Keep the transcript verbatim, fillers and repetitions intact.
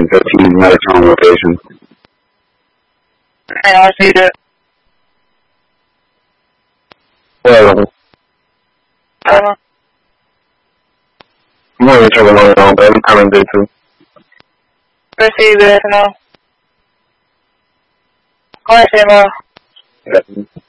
ten fifteen Metatron rotation. Hang on, I see that. Well, Uh, I'm not really sure what's going on, but I'm kind of good too. let's see that now. Go ahead, Sam. Uh, Yeah.